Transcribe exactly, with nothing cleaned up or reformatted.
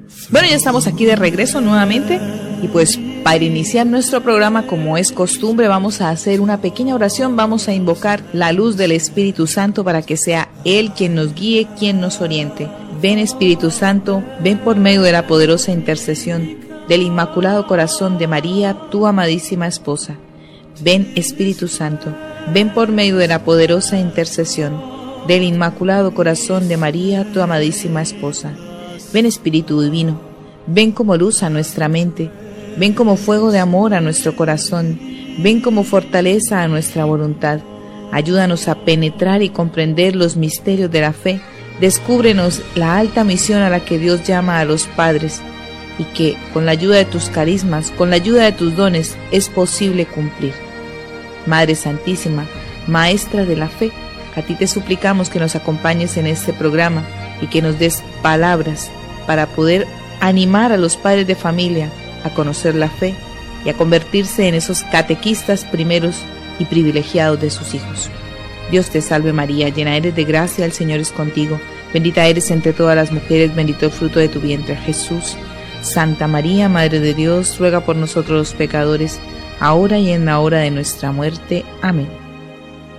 Bueno, ya estamos aquí de regreso nuevamente y pues para iniciar nuestro programa, como es costumbre, vamos a hacer una pequeña oración, vamos a invocar la luz del Espíritu Santo para que sea Él quien nos guíe, quien nos oriente. Ven Espíritu Santo, ven por medio de la poderosa intercesión del Inmaculado Corazón de María, tu amadísima esposa. Ven Espíritu Santo, ven por medio de la poderosa intercesión del Inmaculado Corazón de María, tu amadísima esposa. Ven Espíritu Divino, ven como luz a nuestra mente, ven como fuego de amor a nuestro corazón, ven como fortaleza a nuestra voluntad. Ayúdanos a penetrar y comprender los misterios de la fe. Descúbrenos la alta misión a la que Dios llama a los padres y que con la ayuda de tus carismas, con la ayuda de tus dones, es posible cumplir. Madre Santísima, Maestra de la Fe, a ti te suplicamos que nos acompañes en este programa y que nos des palabras para poder animar a los padres de familia a conocer la fe y a convertirse en esos catequistas primeros y privilegiados de sus hijos. Dios te salve María, llena eres de gracia, el Señor es contigo. Bendita eres entre todas las mujeres, bendito el fruto de tu vientre, Jesús. Santa María, Madre de Dios, ruega por nosotros los pecadores, ahora y en la hora de nuestra muerte. Amén.